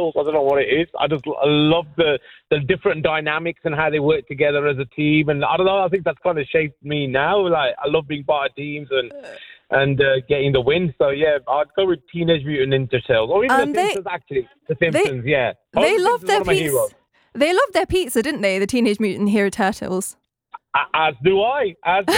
Turtles. I don't know what it is. I love the different dynamics and how they work together as a team. And I don't know, I think that's kind of shaped me now. Like, I love being part of teams and getting the win. So, yeah, I'd go with Teenage Mutant Ninja Turtles. Or even The Simpsons, actually. The Simpsons, yeah. They loved their pizza. They loved their pizza, didn't they? The Teenage Mutant Hero Turtles. As do I.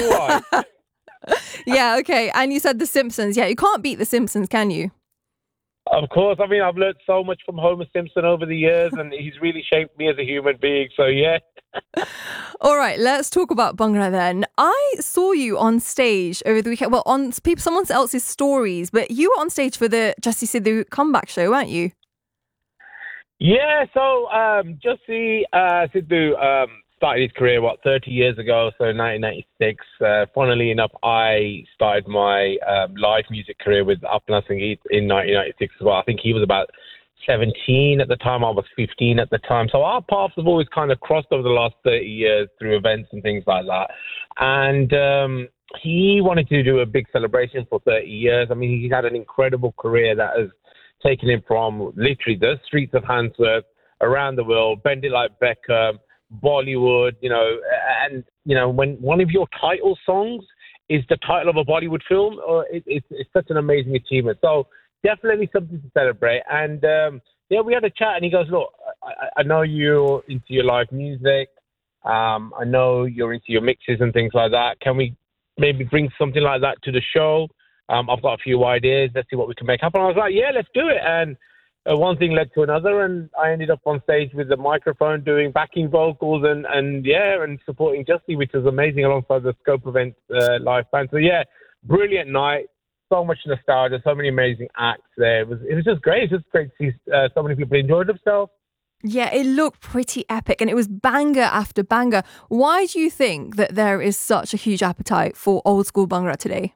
Yeah, okay. And you said The Simpsons. Yeah, you can't beat The Simpsons, can you? Of course. I mean, I've learned so much from Homer Simpson over the years, and he's really shaped me as a human being. So, yeah. All right, let's talk about Bhangra then. I saw you on stage over the weekend. Well, on someone else's stories, but you were on stage for the Jussie Sidhu comeback show, weren't you? Yeah, so Jussie Sidhu started his career, 30 years ago, so 1996. Funnily enough, I started my live music career with Apna Sangeet in 1996 as well. I think he was about 17 at the time. I was 15 at the time. So our paths have always kind of crossed over the last 30 years through events and things like that. And he wanted to do a big celebration for 30 years. I mean, he's had an incredible career that has taken him from literally the streets of Handsworth around the world, Bend It Like Beckham, Bollywood, and, when one of your title songs is the title of a Bollywood film, it's such an amazing achievement. So definitely something to celebrate. And, we had a chat and he goes, look, I know you're into your live music. I know you're into your mixes and things like that. Can we maybe bring something like that to the show? I've got a few ideas. Let's see what we can make happen. I was like, yeah, let's do it. And one thing led to another, and I ended up on stage with the microphone doing backing vocals and supporting Jussie, which was amazing, alongside the Scope Event live band. So, yeah, brilliant night. So much nostalgia, so many amazing acts there. It was just great. It was just great to see so many people enjoy themselves. Yeah, it looked pretty epic, and it was banger after banger. Why do you think that there is such a huge appetite for old school Bhangra today?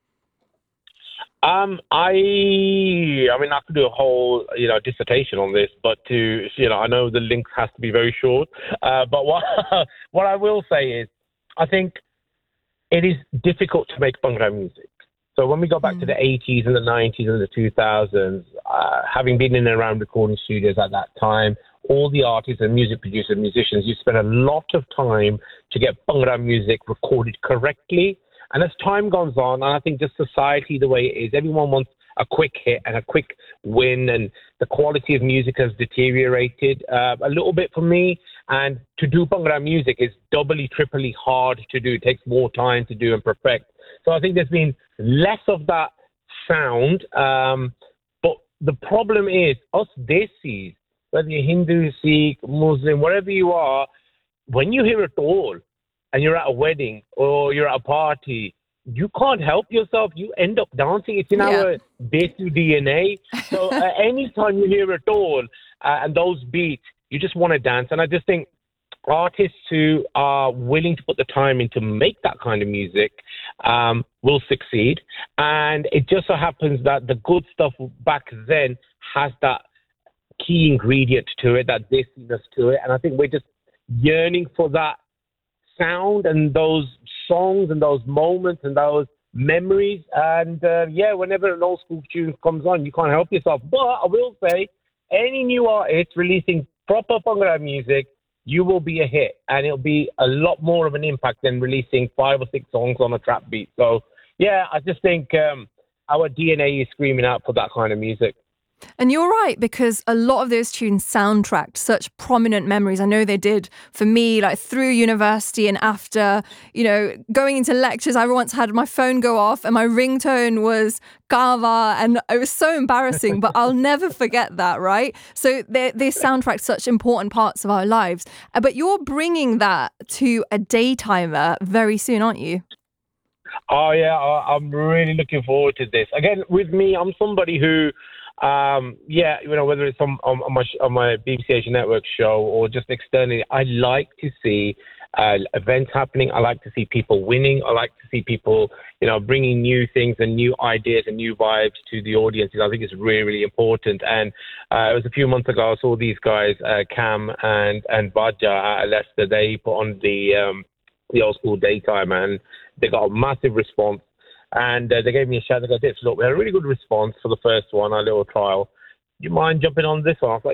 I mean, I could do a whole, dissertation on this, but I know the link has to be very short. But what I will say is, I think it is difficult to make Bhangra music. So when we go back to the 80s and the 90s and the 2000s, having been in and around recording studios at that time, all the artists and music producers and musicians, you spend a lot of time to get Bhangra music recorded correctly. And as time goes on, and I think just society the way it is, everyone wants a quick hit and a quick win, and the quality of music has deteriorated a little bit for me. And to do Bhangra music is doubly, triply hard to do. It takes more time to do and perfect. So I think there's been less of that sound. But the problem is, us Desis, whether you're Hindu, Sikh, Muslim, whatever you are, when you hear it all, and you're at a wedding or you're at a party, you can't help yourself. You end up dancing. It's in our basic DNA. So anytime you hear it all and those beats, you just want to dance. And I just think artists who are willing to put the time in to make that kind of music will succeed. And it just so happens that the good stuff back then has that key ingredient to it, that desiness to it. And I think we're just yearning for that sound and those songs and those moments and those memories. And whenever an old school tune comes on, you can't help yourself. But I will say, any new artist releasing proper Bhangra music, you will be a hit, and it'll be a lot more of an impact than releasing 5 or 6 songs on a trap beat. So I just think our DNA is screaming out for that kind of music. And you're right, because a lot of those tunes soundtracked such prominent memories. I know they did for me, like through university and after, going into lectures. I once had my phone go off and my ringtone was Kava, and it was so embarrassing, but I'll never forget that, right? So they soundtrack such important parts of our lives. But you're bringing that to a daytimer very soon, aren't you? Oh, yeah, I'm really looking forward to this. Again, with me, I'm somebody who... whether it's on my BBC Asia Network show or just externally, I like to see events happening. I like to see people winning. I like to see people, bringing new things and new ideas and new vibes to the audiences. I think it's really, really important. And it was a few months ago, I saw these guys, Cam and Baja at Leicester. They put on the old school daytime, and they got a massive response. And they gave me a shout. They go, look, we had a really good response for the first one, our little trial. Do you mind jumping on this one? I was like,